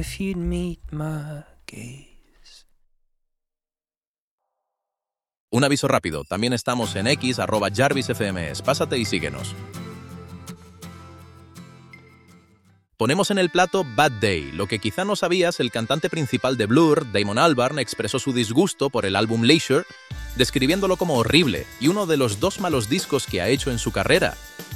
if you'd meet my gaze. Un aviso rápido, también estamos en X, @JarvisFMS. Pásate y síguenos. Ponemos en el plato Bad Day. Lo que quizá no sabías, el cantante principal de Blur, Damon Albarn, expresó su disgusto por el álbum Leisure, describiéndolo como horrible y uno de los 2 malos discos que ha hecho en su carrera.